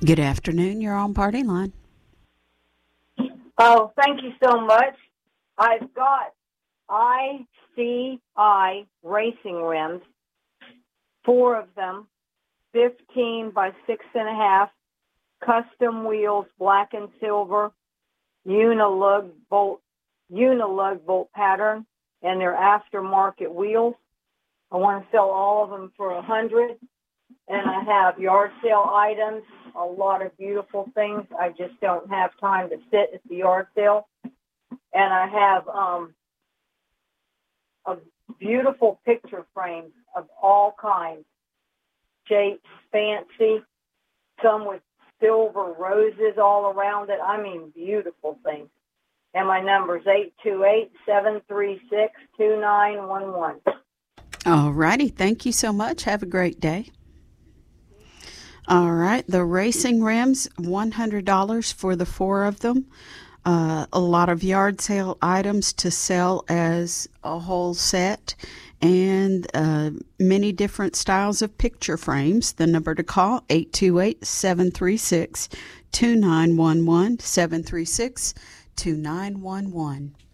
Good afternoon. You're on Party Line. Oh, thank you so much. I've got ICI racing rims, 4 of them, 15 by 6.5, custom wheels, black and silver, unilug bolt pattern, and they're aftermarket wheels. I want to sell all of them for $100. And I have yard sale items, a lot of beautiful things. I just don't have time to sit at the yard sale. And I have a beautiful picture frame of all kinds, shapes, fancy, some with silver roses all around it. I mean, beautiful things. And my number is 828-736-2911. All righty. Thank you so much. Have a great day. All right. The racing rims, $100 for the 4 of them. A lot of yard sale items to sell as a whole set, and many different styles of picture frames. The number to call, 828-736-2911, 736-2911.